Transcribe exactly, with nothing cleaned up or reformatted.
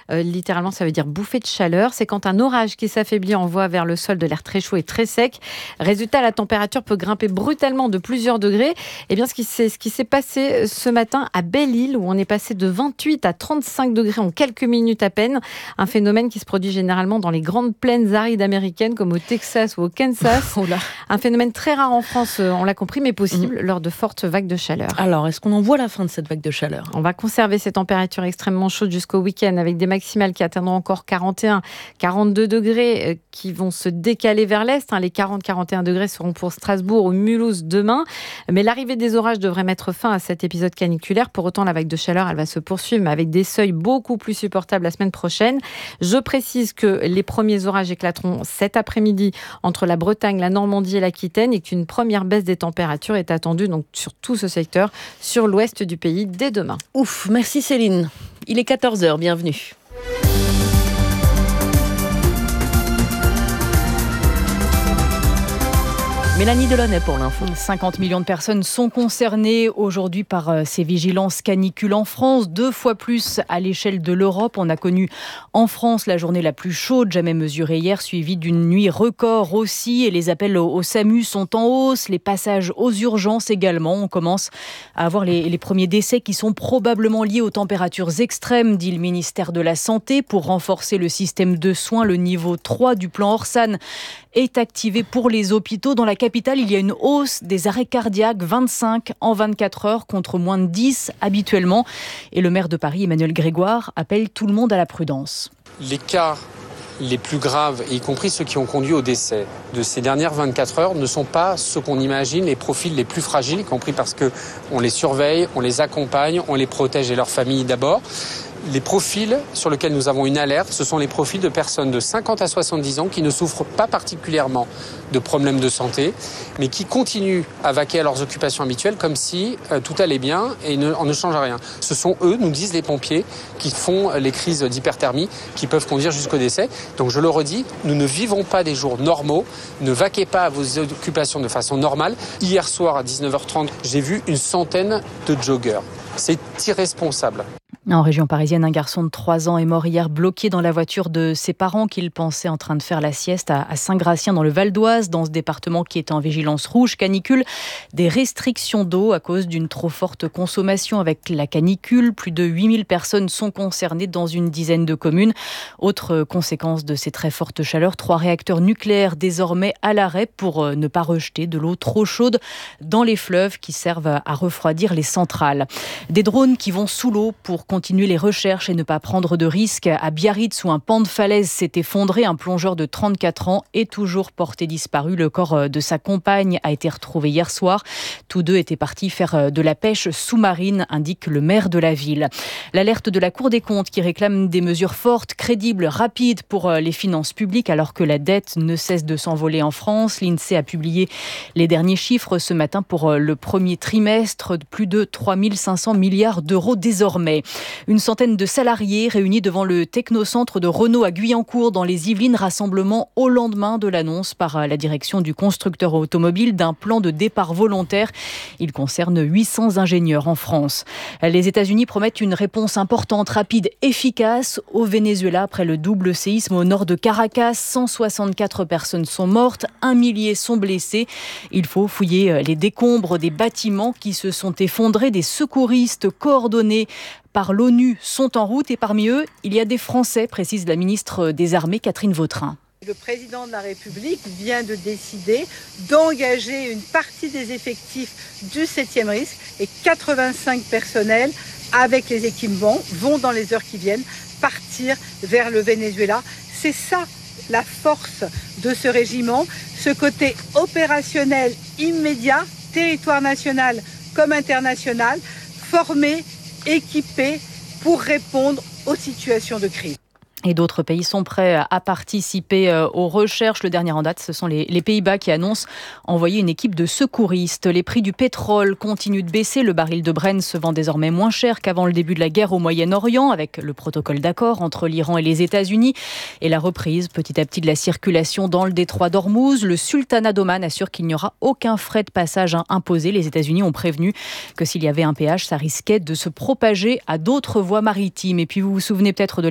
Euh, littéralement, ça veut dire bouffée de chaleur. C'est quand un orage qui s'affaiblit envoie vers le sol de l'air très chaud et très sec. Résultat, la température peut grimper brutalement de plusieurs degrés. Eh bien, ce qui s'est, ce qui s'est passé ce matin à Belle-Île, où on est passé de vingt-huit à trente-cinq degrés en quelques minutes à peine. Un phénomène qui se produit généralement dans les grandes plaines arides américaines, comme au Texas ou au Kansas. Oh là. Un phénomène très rare en France, on l'a compris, mais possible mmh. lors de fortes vagues de chaleur. Alors, est-ce qu'on en voit la fin de cette vague de chaleur ? On va conserver ces températures extrêmement chaudes jusqu'au week-end, avec des maximales qui atteindront encore quarante et un, quarante-deux degrés, euh, qui vont se décaler vers l'est. Hein. Les quarante, quarante et un degrés seront pour Strasbourg ou Mulhouse demain. Mais l'arrivée des orages devrait mettre fin à cet épisode caniculaire. Pour autant, la vague de chaleur, elle va se poursuivre, mais avec des seuils beaucoup plus supportables la semaine prochaine. Je précise que les premiers orages éclateront cet après-midi entre la Bretagne, la Normandie et l'Aquitaine, et qu'une première baisse des températures est attendue donc sur tout ce secteur, sur l'ouest du pays, dès demain. Ouf, merci Céline. Il est quatorze heures, bienvenue. Mélanie Delaunay pour l'info. cinquante millions de personnes sont concernées aujourd'hui par ces vigilances canicules en France, deux fois plus à l'échelle de l'Europe. On a connu en France la journée la plus chaude jamais mesurée hier, suivie d'une nuit record aussi. Et les appels au SAMU sont en hausse, les passages aux urgences également. On commence à avoir les, les premiers décès qui sont probablement liés aux températures extrêmes, dit le ministère de la Santé. Pour renforcer le système de soins, le niveau trois du plan Orsan est activé pour les hôpitaux. Dans la capitale, il y a une hausse des arrêts cardiaques, vingt-cinq en vingt-quatre heures contre moins de dix habituellement. Et le maire de Paris, Emmanuel Grégoire, appelle tout le monde à la prudence. Les cas les plus graves, y compris ceux qui ont conduit au décès de ces dernières vingt-quatre heures, ne sont pas ceux qu'on imagine, les profils les plus fragiles, y compris parce qu'on les surveille, on les accompagne, on les protège et leurs familles d'abord. Les profils sur lesquels nous avons une alerte, ce sont les profils de personnes de cinquante à soixante-dix ans qui ne souffrent pas particulièrement de problèmes de santé, mais qui continuent à vaquer à leurs occupations habituelles comme si euh, tout allait bien et ne, on ne change rien. Ce sont eux, nous disent les pompiers, qui font les crises d'hyperthermie qui peuvent conduire jusqu'au décès. Donc je le redis, nous ne vivons pas des jours normaux, ne vaquez pas à vos occupations de façon normale. Hier soir à dix-neuf heures trente, j'ai vu une centaine de joggeurs. C'est irresponsable. En région parisienne, un garçon de trois ans est mort hier bloqué dans la voiture de ses parents qu'il pensait en train de faire la sieste à Saint-Gratien dans le Val d'Oise, dans ce département qui est en vigilance rouge canicule. Des restrictions d'eau à cause d'une trop forte consommation avec la canicule. Plus de huit mille personnes sont concernées dans une dizaine de communes. Autre conséquence de ces très fortes chaleurs, trois réacteurs nucléaires désormais à l'arrêt pour ne pas rejeter de l'eau trop chaude dans les fleuves qui servent à refroidir les centrales. Des drones qui vont sous l'eau pour continuer les recherches et ne pas prendre de risques. À Biarritz, où un pan de falaise s'est effondré, un plongeur de trente-quatre ans est toujours porté disparu. Le corps de sa compagne a été retrouvé hier soir. Tous deux étaient partis faire de la pêche sous-marine, indique le maire de la ville. L'alerte de la Cour des comptes qui réclame des mesures fortes, crédibles, rapides pour les finances publiques alors que la dette ne cesse de s'envoler en France. L'INSEE a publié les derniers chiffres ce matin pour le premier trimestre, de plus de trois mille cinq cents milliards d'euros désormais. Une centaine de salariés réunis devant le technocentre de Renault à Guyancourt dans les Yvelines, rassemblement au lendemain de l'annonce par la direction du constructeur automobile d'un plan de départ volontaire. Il concerne huit cents ingénieurs en France. Les États-Unis promettent une réponse importante, rapide, efficace au Venezuela après le double séisme au nord de Caracas. cent soixante-quatre personnes sont mortes, un millier sont blessés. Il faut fouiller les décombres des bâtiments qui se sont effondrés. Des secouristes coordonnés par l'ONU sont en route et parmi eux, il y a des Français, précise la ministre des Armées Catherine Vautrin. Le président de la République vient de décider d'engager une partie des effectifs du septième risque et quatre-vingt-cinq personnels avec les équipements vont dans les heures qui viennent partir vers le Venezuela. C'est ça la force de ce régiment, ce côté opérationnel immédiat, territoire national comme international, formé, équipé pour répondre aux situations de crise. Et d'autres pays sont prêts à participer aux recherches. Le dernier en date, ce sont les, les Pays-Bas qui annoncent envoyer une équipe de secouristes. Les prix du pétrole continuent de baisser. Le baril de Brent se vend désormais moins cher qu'avant le début de la guerre au Moyen-Orient, avec le protocole d'accord entre l'Iran et les États-Unis. Et la reprise petit à petit de la circulation dans le détroit d'Ormuz. Le sultanat d'Oman assure qu'il n'y aura aucun frais de passage imposé. Les États-Unis ont prévenu que s'il y avait un péage, ça risquait de se propager à d'autres voies maritimes. Et puis vous vous souvenez peut-être de